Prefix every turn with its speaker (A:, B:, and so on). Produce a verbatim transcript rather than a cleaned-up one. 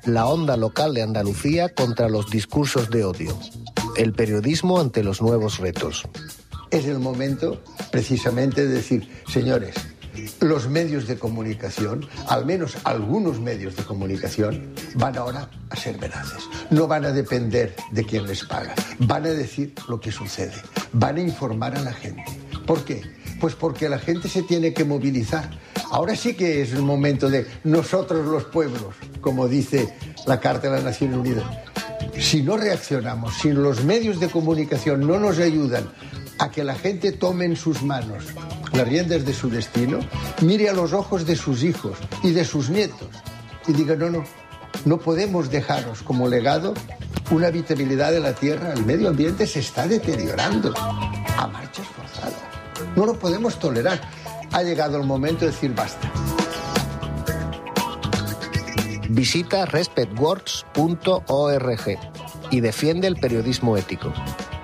A: la onda local de Andalucía contra los discursos de odio. El periodismo ante los nuevos retos.
B: Es el momento, precisamente, de decir, señores, los medios de comunicación, al menos algunos medios de comunicación, van ahora a ser veraces. No van a depender de quién les paga. Van a decir lo que sucede. Van a informar a la gente. ¿Por qué? Pues porque la gente se tiene que movilizar. Ahora sí que es el momento de nosotros los pueblos, como dice la Carta de las Naciones Unidas. Si no reaccionamos, si los medios de comunicación no nos ayudan a que la gente tome en sus manos las riendas de su destino, mire a los ojos de sus hijos y de sus nietos y diga, no, no, no podemos dejaros como legado una habitabilidad de la tierra. El medio ambiente se está deteriorando a marchas forzadas. No lo podemos tolerar. Ha llegado el momento de decir basta.
A: Visita respect words punto org y defiende el periodismo ético.